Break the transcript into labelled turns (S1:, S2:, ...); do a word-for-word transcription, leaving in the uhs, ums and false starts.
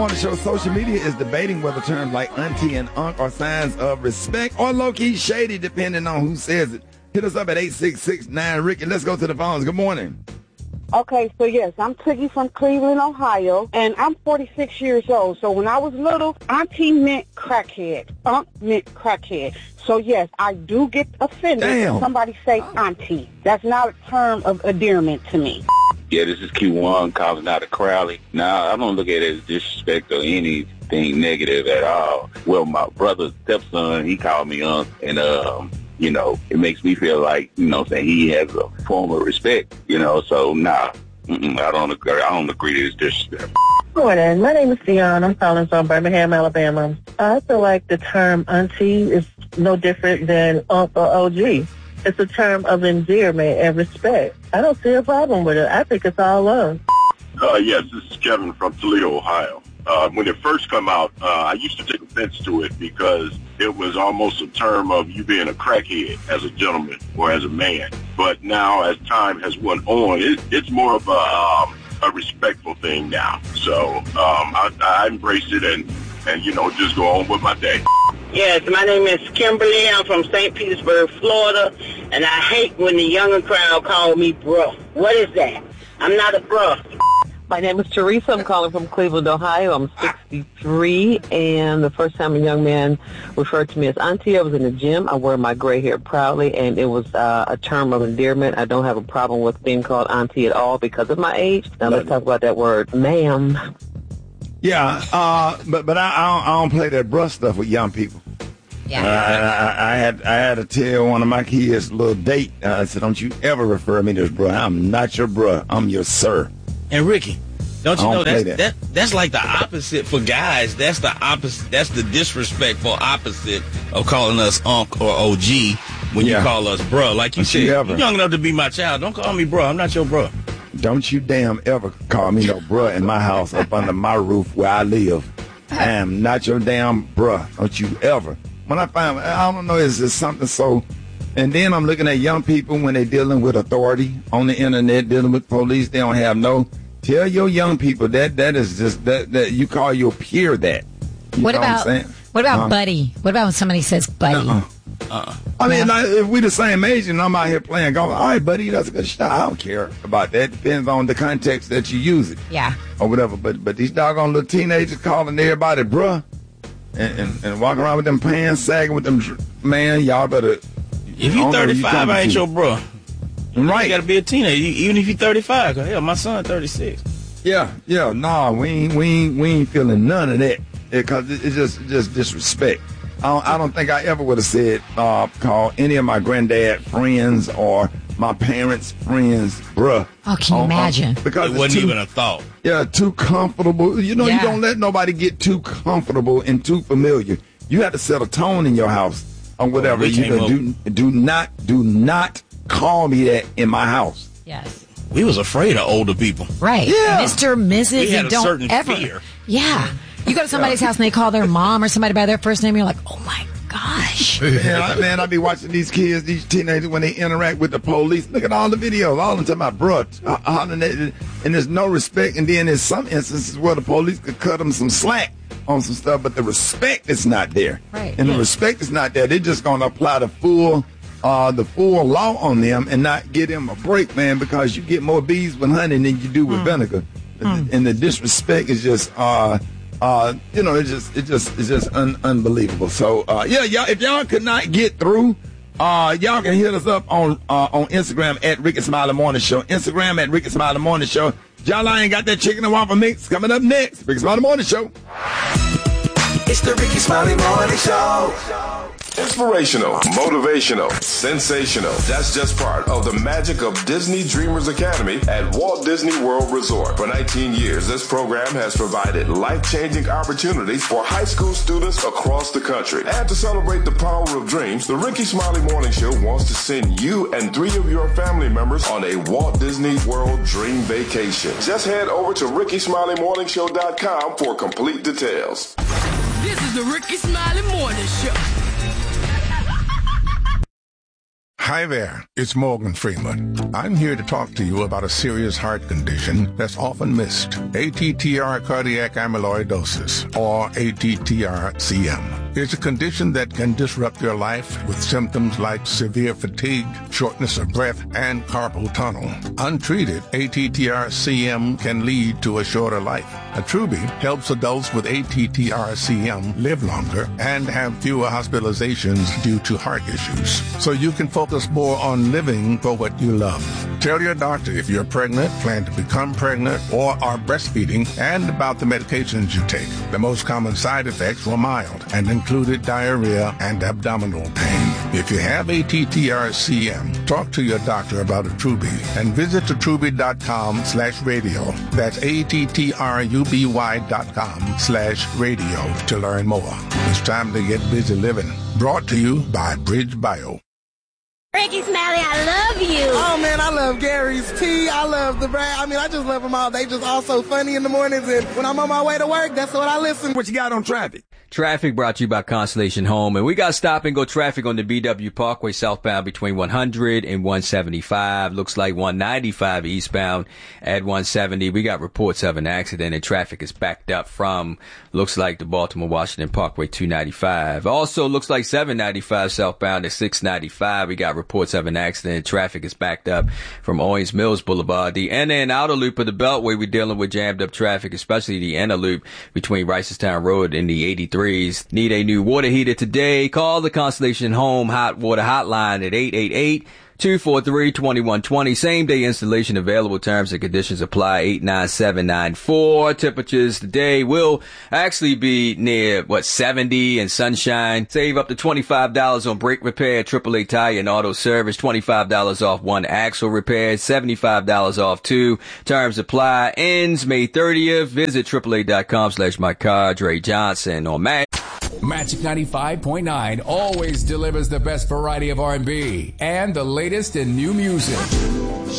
S1: On the show, social media is debating whether terms like auntie and unc are signs of respect or low-key shady, depending on who says it. Hit us up at eight six six nine Ricky. Let's go to the phones. Good morning.
S2: Okay, so yes, I'm Tiggy from Cleveland, Ohio, and I'm forty-six years old. So when I was little, auntie meant crackhead. Unc meant crackhead. So yes, I do get offended
S1: Damn.
S2: when somebody say auntie. That's not a term of endearment to me.
S3: Yeah, this is Q one calling out of Crowley. Now, I don't look at it as disrespect or anything negative at all. Well, my brother's stepson, he called me unc, and, um, you know, it makes me feel like, you know, saying he has a form of respect, you know, so, nah, mm-mm, I don't agree. I don't agree to this disrespect.
S4: Good morning. My name is Dion. I'm calling from Birmingham, Alabama. I feel like the term auntie is no different than unc or O G. It's a term of endearment and respect. I don't see a problem with it. I think it's all love.
S5: Uh, yes, this is Kevin from Toledo, Ohio. Uh, when it first come out, uh, I used to take offense to it because it was almost a term of you being a crackhead as a gentleman or as a man. But now, as time has went on, it, it's more of a, um, a respectful thing now. So um, I, I embrace it and, and, you know, just go on with my day.
S6: Yes, my name is Kimberly. I'm from Saint Petersburg, Florida, and I hate when the younger crowd call me bro. What is that? I'm not a bro.
S7: My name is Teresa. I'm calling from Cleveland, Ohio. I'm sixty-three, and the first time a young man referred to me as auntie, I was in the gym. I wear my gray hair proudly, and it was uh, a term of endearment. I don't have a problem with being called auntie at all because of my age. Now let's talk about that word, ma'am.
S1: Yeah, uh, but but I, I, don't, I don't play that bruh stuff with young people.
S8: Yeah.
S1: Uh, I, I, I had I had to tell one of my kids a little date. Uh, I said, "Don't you ever refer me to as bruh. I'm not your bruh. I'm your sir."
S9: And Ricky, don't you
S1: I don't
S9: know that's,
S1: play that.
S9: that that's like the opposite for guys. That's the opposite. That's the disrespectful opposite of calling us unc or O G when
S1: Yeah.
S9: you call us bruh. Like you
S1: Don't
S9: said,
S1: you
S9: you
S1: ever.
S9: are young enough to be my child. Don't call me bruh. I'm not your bruh.
S1: Don't you damn ever call me no bruh in my house up under my roof where I live. I am not your damn bruh. Don't you ever. When I find, I don't know, it's just something so. And then I'm looking at young people when they're dealing with authority on the internet, dealing with police. They don't have no. Tell your young people that that is just that that you call your peer that. You
S8: What
S1: know
S8: about
S1: what, I'm saying?
S8: what about
S1: Huh?
S8: buddy? What about when somebody says buddy?
S1: Uh-uh. Uh-uh. I mean, like, if we the same age and I'm out here playing golf, all right, buddy, that's a good shot. I don't care about that. Depends on the context that you use it.
S8: Yeah.
S1: Or whatever. But but these doggone little teenagers calling everybody bruh and, and, and walking around with them pants sagging with them, dr- man, y'all better.
S9: If you thirty-five, I ain't your bruh.
S1: Right.
S9: You got to be a teenager, even if you're thirty-five. Cause hell, my son thirty-six.
S1: Yeah, yeah, nah, we ain't, we ain't, we ain't feeling none of that because it, it's just, just disrespect. I don't, I don't think I ever would have said, uh, call any of my granddad friends or my parents' friends, bruh.
S8: Oh, can you
S1: Uh, uh,
S8: imagine?
S1: because
S9: It
S1: it's
S9: wasn't
S1: too-
S9: even a thought.
S1: Yeah, too comfortable. You know,
S8: Yeah.
S1: you don't let nobody get too comfortable and too familiar. You have to set a tone in your house or whatever.
S9: we
S1: you
S9: came
S1: know,
S9: up-
S1: do, do not, do not call me that in my house.
S8: Yes.
S9: We was afraid of older people.
S8: Right.
S1: Yeah.
S8: Mister, Missus
S9: We had
S8: You
S9: a
S8: don't
S9: certain
S8: ever.
S9: fear.
S8: Yeah. You go to somebody's house and they call their mom or somebody by their first name, you're like, oh my gosh.
S1: Man, I, man, I be watching these kids, these teenagers, when they interact with the police. Look at all the videos. All of them talking about, bruh, uh, hollering at it, and there's no respect. And then there's some instances where the police could cut them some slack on some stuff, but the respect is not there.
S8: Right.
S1: And
S8: Yeah.
S1: the respect is not there. They're just going to apply the full uh, the full law on them and not give them a break, man, because you get more bees with honey than you do with
S8: Mm.
S1: vinegar. And the disrespect is just, uh, uh, you know, it's just, it just, it's just un- unbelievable. So, uh, yeah, y'all, if y'all could not get through, uh, y'all can hit us up on uh, on Instagram at Ricky Smiley Morning Show. Instagram at Ricky Smiley Morning Show. Y'all ain't got that chicken and waffle mix coming up next. Ricky Smiley Morning Show.
S10: It's the Ricky Smiley Morning Show.
S11: Inspirational, motivational, sensational. That's just part of the magic of Disney Dreamers Academy at Walt Disney World Resort. For nineteen years, this program has provided life-changing opportunities for high school students across the country. And to celebrate the power of dreams, the Ricky Smiley Morning Show wants to send you and three of your family members on a Walt Disney World Dream Vacation. Just head over to ricky smiley morning show dot com for complete details.
S12: This is the Ricky Smiley Morning Show. Hi there, it's Morgan Freeman. I'm here to talk to you about a serious heart condition that's often missed. A T T R cardiac amyloidosis, or A T T R C M. It's a condition that can disrupt your life with symptoms like severe fatigue, shortness of breath, and carpal tunnel. Untreated, A T T R C M can lead to a shorter life. Attruby helps adults with A T T R C M live longer and have fewer hospitalizations due to heart issues, so you can focus more on living for what you love. Tell your doctor if you're pregnant, plan to become pregnant, or are breastfeeding, and about the medications you take. The most common side effects were mild and included diarrhea and abdominal pain. If you have A T T R C M, talk to your doctor about Attruby and visit attruby.com slash radio. That's A-T-T-R-U-B-Y dot com slash radio to learn more. It's time to get busy living. Brought to you by Bridge Bio.
S13: Ricky Smiley, I love you.
S14: Oh, man, I love Gary's Tea. I love the brand. I mean, I just love them all. They just all so funny in the mornings, and when I'm on my way to work, that's what I listen.
S1: What you got on traffic?
S15: Traffic brought to you by Constellation Home. And we got stop and go traffic on the B W Parkway southbound between one hundred and one seventy-five. Looks like one ninety-five eastbound at one seventy. We got reports of an accident and traffic is backed up from, looks like the Baltimore Washington Parkway two ninety-five. Also looks like seven ninety-five southbound at six ninety-five. We got reports of an accident. Traffic is backed up from Owings Mills Boulevard. The inner and outer loop of the Beltway, we're dealing with jammed up traffic, especially the inner loop between Ricestown Road and the eighty-three. Need a new water heater today? Call the Constellation Home Hot Water Hotline at eight eight eight, two four three, two one two zero. Same day installation available. Terms and conditions apply. eight nine seven nine four. Temperatures today will actually be near, what, seventy and sunshine. Save up to twenty-five dollars on brake repair, triple A Tire and Auto Service. twenty-five dollars off one axle repair. seventy-five dollars off two. Terms apply. Ends May thirtieth. Visit triple A dot com slash my car. Dre Johnson on Mac.
S16: Magic ninety-five point nine always delivers the best variety of R and B and the latest in new music.